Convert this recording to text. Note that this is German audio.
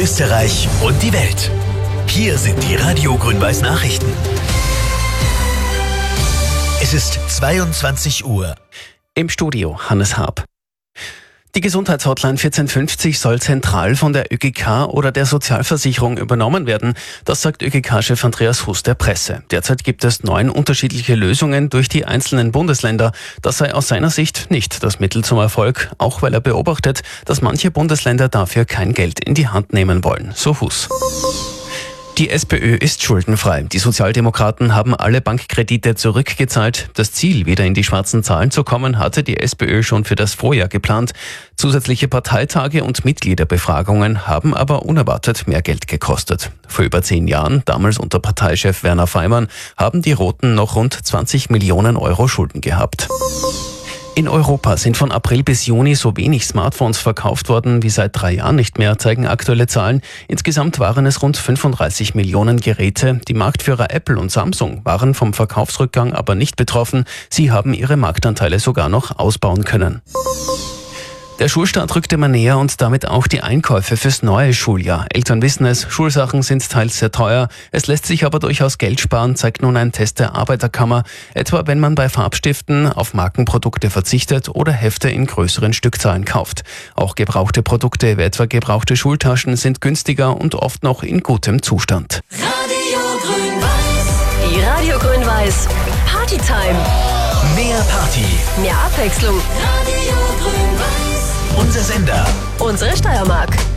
Österreich und die Welt. Hier sind die Radio Grün-Weiß Nachrichten. Es ist 22 Uhr. Im Studio Hannes Haab. Die Gesundheitshotline 1450 soll zentral von der ÖGK oder der Sozialversicherung übernommen werden. Das sagt ÖGK-Chef Andreas Hus der Presse. Derzeit gibt es 9 unterschiedliche Lösungen durch die einzelnen Bundesländer. Das sei aus seiner Sicht nicht das Mittel zum Erfolg, auch weil er beobachtet, dass manche Bundesländer dafür kein Geld in die Hand nehmen wollen, so Hus. Die SPÖ ist schuldenfrei. Die Sozialdemokraten haben alle Bankkredite zurückgezahlt. Das Ziel, wieder in die schwarzen Zahlen zu kommen, hatte die SPÖ schon für das Vorjahr geplant. Zusätzliche Parteitage und Mitgliederbefragungen haben aber unerwartet mehr Geld gekostet. Vor über 10 Jahren, damals unter Parteichef Werner Faymann, haben die Roten noch rund 20 Millionen Euro Schulden gehabt. In Europa sind von April bis Juni so wenig Smartphones verkauft worden wie seit 3 Jahren nicht mehr, zeigen aktuelle Zahlen. Insgesamt waren es rund 35 Millionen Geräte. Die Marktführer Apple und Samsung waren vom Verkaufsrückgang aber nicht betroffen. Sie haben ihre Marktanteile sogar noch ausbauen können. Der Schulstart rückt immer näher und damit auch die Einkäufe fürs neue Schuljahr. Eltern wissen es, Schulsachen sind teils sehr teuer. Es lässt sich aber durchaus Geld sparen, zeigt nun ein Test der Arbeiterkammer. Etwa wenn man bei Farbstiften auf Markenprodukte verzichtet oder Hefte in größeren Stückzahlen kauft. Auch gebrauchte Produkte, wie etwa gebrauchte Schultaschen, sind günstiger und oft noch in gutem Zustand. Radio Grün-Weiß. Die Radio Grün-Weiß Partytime. Mehr Party. Mehr Abwechslung. Radio Grün-Weiß. Unser Sender. Unsere Steiermark.